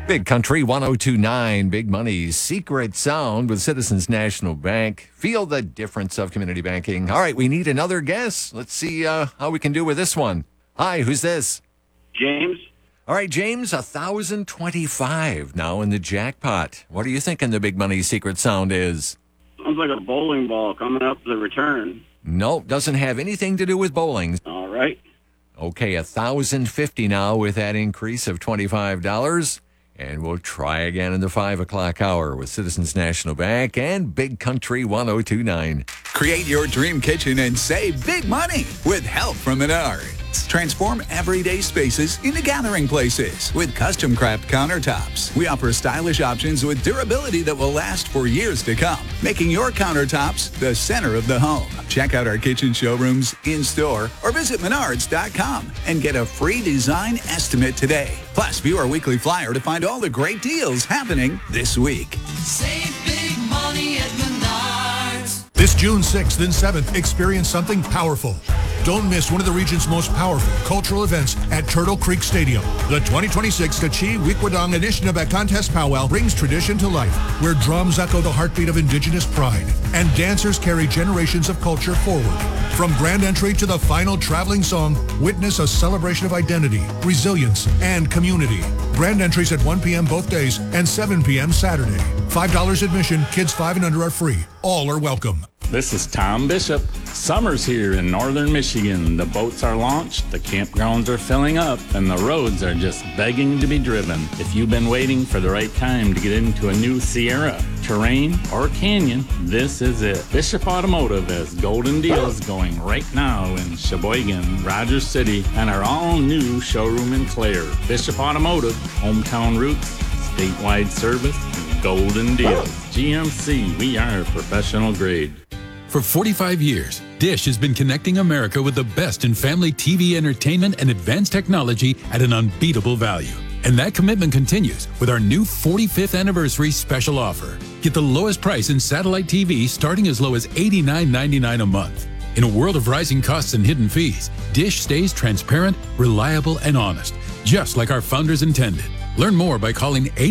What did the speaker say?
Big Country 1029, Big Money's Secret Sound with Citizens National Bank. Feel the difference of community banking. All right, we need another guess. Let's see how we can do with this one. Hi, who's this? James? All right, James, 1,025 now in the jackpot. What are you thinking the Big Money's Secret Sound is? Sounds like a bowling ball coming up the return. No, doesn't have anything to do with bowling. All right. Okay, 1,050 now with that increase of $25. And we'll try again in the 5 o'clock hour with Citizens National Bank and Big Country 1029. Create your dream kitchen and save big money with help from Menards. Transform everyday spaces into gathering places with custom craft countertops. We offer stylish options with durability that will last for years to come, making your countertops the center of the home. Check out our kitchen showrooms in-store or visit Menards.com and get a free design estimate today. Plus, view our weekly flyer to find all the great deals happening this week. Save big money at Menards. This June 6th and 7th, experience something powerful. Don't miss one of the region's most powerful cultural events at Turtle Creek Stadium. The 2026 Kachie Wikwadong Anishinaabe Contest Powwow brings tradition to life, where drums echo the heartbeat of Indigenous pride and dancers carry generations of culture forward. From grand entry to the final traveling song, witness a celebration of identity, resilience, and community. Grand entries at 1 p.m. both days and 7 p.m. Saturday. $5 admission, kids 5 and under are free. All are welcome. This is Tom Bishop. Summer's here in northern Michigan. The boats are launched, the campgrounds are filling up, and the roads are just begging to be driven. If you've been waiting for the right time to get into a new Sierra, Terrain, or Canyon, this is it. Bishop Automotive has golden deals going right now in Sheboygan, Rogers City, and our all-new showroom in Clare. Bishop Automotive, hometown roots, statewide service, and golden deals. GMC, we are professional grade. For 45 years, Dish has been connecting America with the best in family TV entertainment and advanced technology at an unbeatable value. And that commitment continues with our new 45th anniversary special offer. Get the lowest price in satellite TV starting as low as $89.99 a month. In a world of rising costs and hidden fees, Dish stays transparent, reliable, and honest, just like our founders intended. Learn more by calling